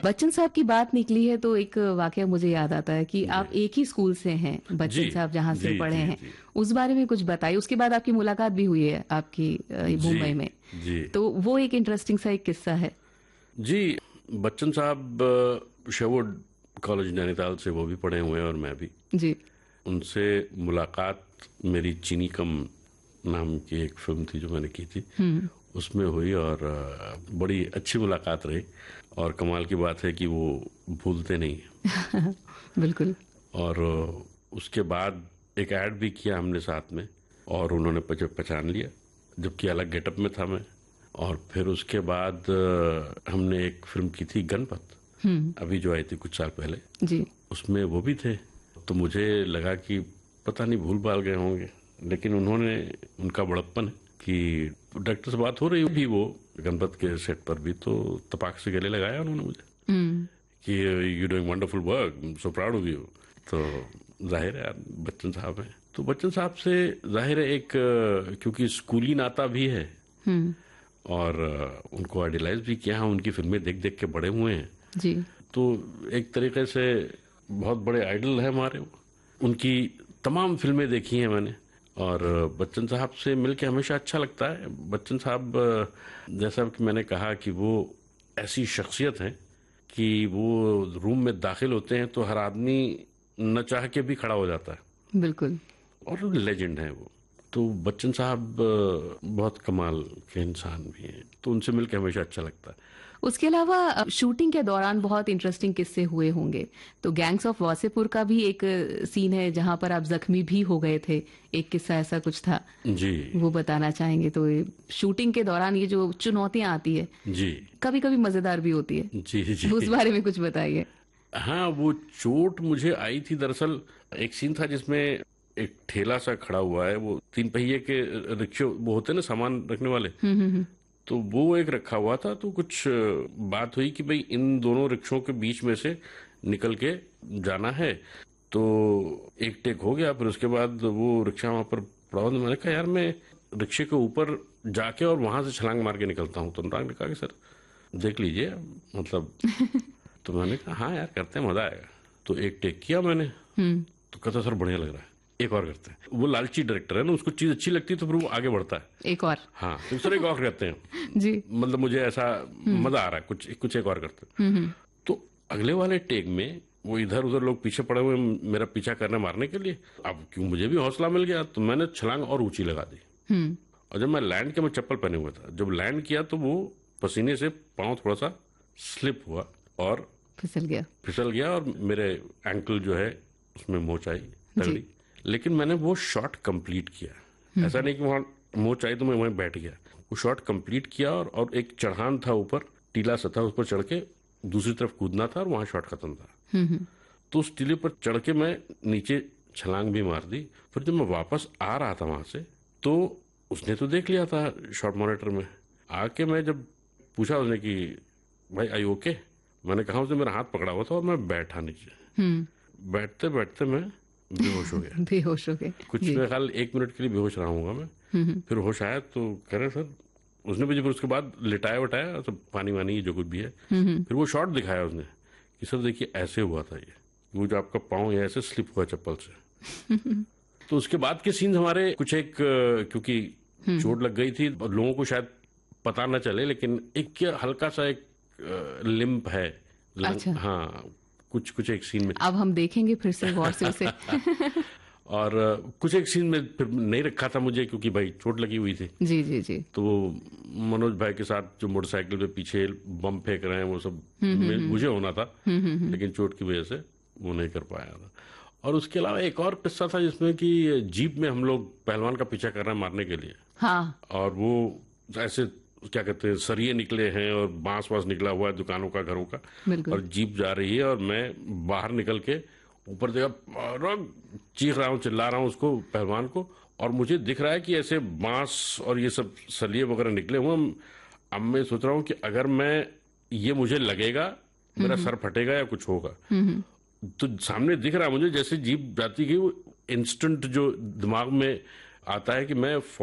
बच्चन साहब की बात निकली है तो एक वाकया मुझे याद आता है कि आप जी, एक ही स्कूल से हैं, जी, बच्चन साहब जहाँ से जी, पढ़े जी, हैं। जी, उस बारे में कुछ बताइए। उसके बाद आपकी मुलाकात भी हुई है आपकी जी, मुंबई में। जी, तो वो एक इंटरेस्टिंग सा एक किस्सा है। जी। बच्चन साहब शेरवुड कॉलेज नैनीताल से वो भी पढ़े हुए हैं और मैं भी। जी। उनसे मुलाकात मेरी चीनी कम नाम की एक फिल्म थी जो मैंने की थी, उसमें हुई और बड़ी अच्छी मुलाकात रही। और कमाल की बात है कि वो भूलते नहीं हैं। बिल्कुल। और उसके बाद एक ऐड भी किया हमने साथ में और उन्होंने पहचान लिया, जबकि अलग गेटअप में था मैं। और फिर उसके बाद हमने एक फिल्म की थी गणपत, अभी जो आई थी कुछ साल पहले, जी। उसमें वो भी थे। तो मुझे लगा कि पता नहीं भूल भाल गए होंगे, लेकिन उन्होंने, उनका बड़प्पन है कि डायरेक्टर से बात हो रही भी वो गणपत के सेट पर भी, तो तपाक से गले लगाया उन्होंने मुझे हम्म। कि you doing wonderful work, so proud of you. तो जाहिर है यार बच्चन साहब हैं, तो बच्चन साहब से जाहिर है एक क्योंकि स्कूली नाता भी है और उनको आइडियलाइज भी किया है, उनकी फिल्में देख देख के बड़े हुए हैं। जी। तो एक तरीके से बहुत बड़े आइडल है हमारे वो। उनकी तमाम फिल्में देखी हैं मैंने और बच्चन साहब से मिलके हमेशा अच्छा लगता है। बच्चन साहब जैसा कि मैंने कहा कि वो ऐसी शख्सियत हैं कि वो रूम में दाखिल होते हैं तो हर आदमी न चाह के भी खड़ा हो जाता है बिल्कुल। और लेजेंड है वो। तो बच्चन साहब बहुत कमाल के इंसान भी हैं, तो उनसे मिलकर हमेशा अच्छा लगता है। उसके अलावा शूटिंग के दौरान बहुत इंटरेस्टिंग किस्से हुए होंगे। तो गैंग्स ऑफ वासेपुर का भी एक सीन है जहां पर आप जख्मी भी हो गए थे। एक किस्सा ऐसा कुछ था, जी, वो बताना चाहेंगे? तो शूटिंग के दौरान ये जो चुनौतियां आती है, जी, कभी कभी मजेदार भी होती है। जी, उस जी। बारे में कुछ बताइए। हाँ, वो चोट मुझे आई थी दरअसल। एक सीन था जिसमें एक ठेला सा खड़ा हुआ है, वो 3 पहिए के रिक्शे वो होते हैं ना सामान रखने वाले, तो वो एक रखा हुआ था। तो कुछ बात हुई कि भाई इन दोनों रिक्शों के बीच में से निकल के जाना है। तो एक टेक हो गया, फिर उसके बाद वो रिक्शा वहां पर पड़ा हुआ था। मैंने कहा यार मैं रिक्शे के ऊपर जाके और वहां से छलांग मार के निकलता हूँ। तो अनुराग ने कहा कि सर देख लीजिए, मतलब। तो मैंने कहा हाँ यार करते हैं, मजा आएगा। तो एक टेक किया मैंने, तो कहता सर बढ़िया लग रहा है, एक और करते हैं। वो लालची डायरेक्टर है ना, उसको चीज अच्छी लगती है तो फिर वो आगे बढ़ता है। एक और। हाँ, तो सर एक और करते हैं, जी। मतलब मुझे ऐसा मजा आ रहा है, कुछ कुछ एक और करते हैं। तो अगले वाले टेक में वो इधर उधर लोग पीछे पड़े हुए मेरा पीछा करने मारने के लिए। अब क्यों मुझे भी हौसला मिल गया, तो मैंने छलांग और ऊंची लगा दी। और जब मैं लैंड किया, मैं चप्पल पहने हुआ था, जब लैंड किया तो वो पसीने से पांव थोड़ा सा स्लिप हुआ और फिसल गया और मेरे एंकल जो है उसमें मोच आई तगड़ी। लेकिन मैंने वो शॉट कंप्लीट किया, ऐसा नहीं कि वहां मोच आई तो मैं वहीं बैठ गया। वो शॉट कंप्लीट किया और एक चढ़ान था ऊपर, टीला सा था, उस पर चढ़ के दूसरी तरफ कूदना था और वहां शॉट खत्म था। तो उस टीले पर चढ़ के मैं नीचे छलांग भी मार दी। फिर जब मैं वापस आ रहा था वहां से, तो उसने तो देख लिया था शॉट मॉनिटर में। आके मैं जब पूछा उसने कि भाई आई ओके, मैंने कहा, उसने मेरा हाथ पकड़ा हुआ था और मैं बैठा नीचे। बैठते बैठते मैं बेहोश हो गया। बेहोश हो गए। कुछ मेरे ख्याल 1 मिनट के लिए बेहोश रहा हूँ मैं। फिर होश आया तो कह रहे सर, उसने मुझे फिर उसके बाद लिटाया वटाया, सब पानी वानी जो कुछ भी है। फिर वो शॉट दिखाया उसने कि सर देखिए ऐसे हुआ था ये, वो जो आपका पाँव ये ऐसे स्लिप हुआ चप्पल से। तो उसके बाद के सीन हमारे कुछ एक क्योंकि चोट लग गई थी और लोगों को शायद पता न चले, लेकिन एक हल्का सा एक लिम्प है। अच्छा। हाँ, कुछ कुछ एक सीन में। अब हम देखेंगे फिर से गौर से उसे। और कुछ एक सीन में फिर नहीं रखा था मुझे क्योंकि भाई चोट लगी हुई थी। जी जी जी। तो मनोज भाई के साथ जो मोटरसाइकिल पे पीछे बम फेंक रहे हैं वो सब मुझे होना था, लेकिन चोट की वजह से वो नहीं कर पाया था। और उसके अलावा एक और किस्सा था जिसमें कि जीप में हम लोग पहलवान का पीछा कर रहे हैं मारने के लिए। हाँ। और वो ऐसे क्या कहते हैं, सरिये निकले हैं और बांस वास निकला हुआ है दुकानों का, घरों का, और जीप जा रही है और मैं बाहर निकल के ऊपर देखा, चीख रहा हूँ, चिल्ला रहा हूँ उसको, पहलवान को, और मुझे दिख रहा है कि ऐसे बांस और ये सब सरिये वगैरह निकले हुए। अब मैं सोच रहा हूँ कि अगर मैं ये मुझे लगेगा मेरा सर फटेगा या कुछ होगा। तो सामने दिख रहा है मुझे जैसे जीप जाती गई, वो इंस्टेंट जो दिमाग में आता है कि मैं